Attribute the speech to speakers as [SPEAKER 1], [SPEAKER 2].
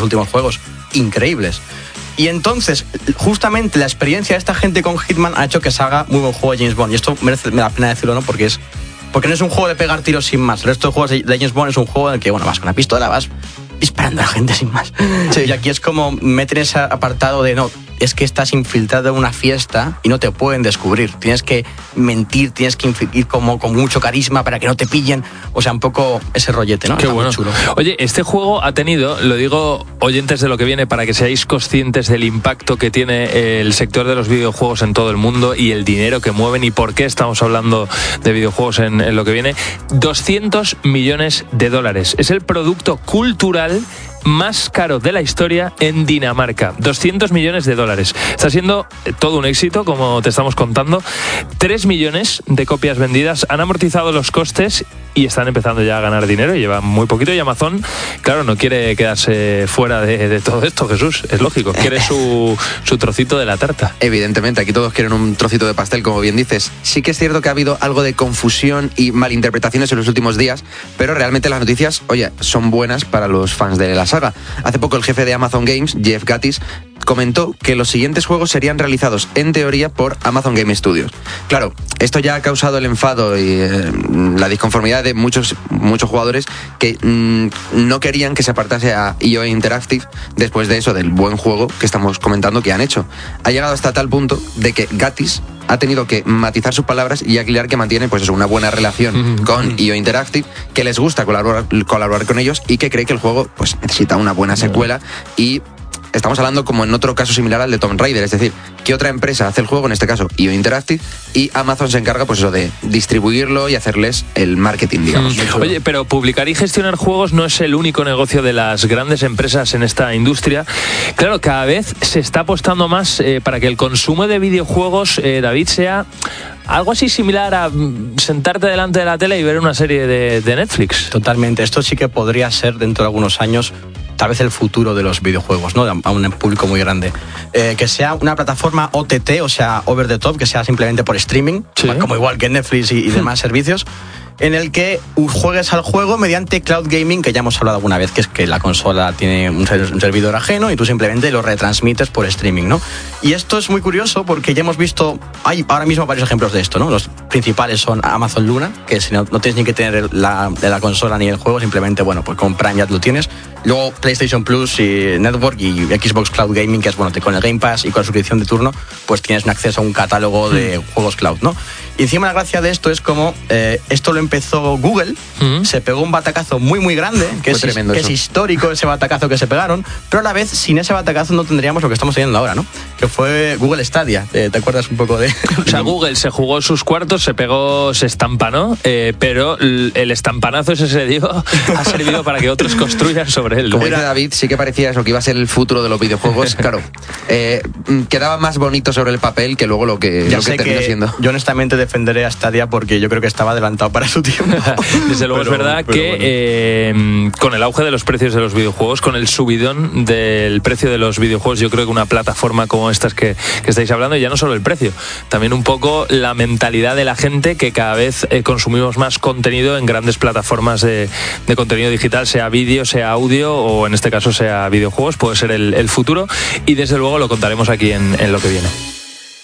[SPEAKER 1] últimos juegos increíbles. Y entonces, justamente la experiencia de esta gente con Hitman ha hecho que se haga muy buen juego de James Bond. Y esto merece la pena decirlo, ¿no? Porque no es un juego de pegar tiros sin más. El resto de juegos de James Bond es un juego en el que, bueno, vas con una pistola, vas disparando a la gente sin más. Sí. Y aquí es como meter ese apartado de no, es que estás infiltrado en una fiesta y no te pueden descubrir. Tienes que mentir, tienes que ir como con mucho carisma para que no te pillen. O sea, un poco ese rollete, ¿no?
[SPEAKER 2] Qué bueno. Chulo. Oye, este juego ha tenido, lo digo oyentes de lo que viene, para que seáis conscientes del impacto que tiene el sector de los videojuegos en todo el mundo y el dinero que mueven y por qué estamos hablando de videojuegos en lo que viene. 200 millones de dólares. Es el producto cultural más caro de la historia en Dinamarca. 200 millones de dólares. Está siendo todo un éxito, como te estamos contando. 3 millones de copias vendidas, han amortizado los costes y están empezando ya a ganar dinero. Llevan muy poquito y Amazon, claro, no quiere quedarse fuera de todo esto, Jesús. Es lógico, quiere su trocito de la tarta.
[SPEAKER 3] Evidentemente, aquí todos quieren un trocito de pastel, como bien dices. Sí que es cierto que ha habido algo de confusión y malinterpretaciones en los últimos días, pero realmente las noticias, oye, son buenas para los fans de la saga. Hace poco el jefe de Amazon Games, Jeff Gattis, comentó que los siguientes juegos serían realizados en teoría por Amazon Game Studios. Claro, esto ya ha causado el enfado y la disconformidad de muchos jugadores que no querían que se apartase a IO Interactive después de eso, del buen juego que estamos comentando que han hecho. Ha llegado hasta tal punto de que Gattis ha tenido que matizar sus palabras y aclarar que mantiene pues eso, una buena relación con IO Interactive, que les gusta colaborar con ellos y que cree que el juego pues necesita una buena secuela. Y estamos hablando como en otro caso similar al de Tomb Raider, es decir, que otra empresa hace el juego, en este caso IO Interactive, y Amazon se encarga pues eso de distribuirlo y hacerles el marketing, digamos.
[SPEAKER 2] Oye, pero publicar y gestionar juegos no es el único negocio de las grandes empresas en esta industria. Claro, cada vez se está apostando más para que el consumo de videojuegos, David, sea algo así similar a sentarte delante de la tele y ver una serie de Netflix.
[SPEAKER 1] Totalmente, esto sí que podría ser dentro de algunos años tal vez el futuro de los videojuegos, ¿no? A un público muy grande. Que sea una plataforma OTT, o sea, over the top, que sea simplemente por streaming, ¿sí? Como igual que Netflix y demás servicios, en el que juegues al juego mediante cloud gaming, que ya hemos hablado alguna vez, que es que la consola tiene un servidor ajeno y tú simplemente lo retransmites por streaming, ¿no? Y esto es muy curioso porque ya hemos visto, hay ahora mismo varios ejemplos de esto, ¿no? Los principales son Amazon Luna, que si no tienes ni que tener la consola ni el juego, simplemente, bueno, pues con Prime ya lo tienes. Luego PlayStation Plus y Network y Xbox Cloud Gaming, que es, bueno, con el Game Pass y con la suscripción de turno, pues tienes un acceso a un catálogo de juegos cloud, ¿no? Y encima la gracia de esto es como esto lo empezó Google, se pegó un batacazo muy muy grande, que es histórico ese batacazo que se pegaron, pero a la vez sin ese batacazo no tendríamos lo que estamos teniendo ahora, ¿no? Que fue Google Stadia. ¿Te acuerdas un poco de...?
[SPEAKER 2] O sea, Google se jugó sus cuartos, se estampanó, pero el estampanazo ese se dio, ha servido para que otros construyan sobre él.
[SPEAKER 3] Como dice David, sí que parecía eso, que iba a ser el futuro de los videojuegos. Claro, quedaba más bonito sobre el papel que luego lo que terminó siendo.
[SPEAKER 1] Yo honestamente defenderé a Stadia porque yo creo que estaba adelantado para su tiempo.
[SPEAKER 2] Desde luego, pero, es verdad que bueno, con el auge de los precios de los videojuegos, con el subidón del precio de los videojuegos, yo creo que una plataforma como estas que estáis hablando, y ya no solo el precio, también un poco la mentalidad de la gente, que cada vez consumimos más contenido en grandes plataformas de contenido digital, sea vídeo, sea audio o en este caso sea videojuegos, puede ser el futuro, y desde luego lo contaremos aquí en lo que viene.